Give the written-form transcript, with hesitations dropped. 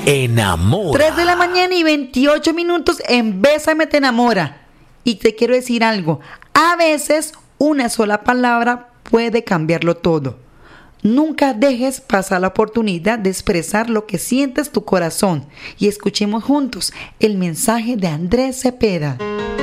enamora. 3 de la mañana y 28 minutos en Bésame te enamora. Y te quiero decir algo. A veces una sola palabra puede cambiarlo todo. Nunca dejes pasar la oportunidad de expresar lo que sientes tu corazón. Y escuchemos juntos el mensaje de Andrés Cepeda.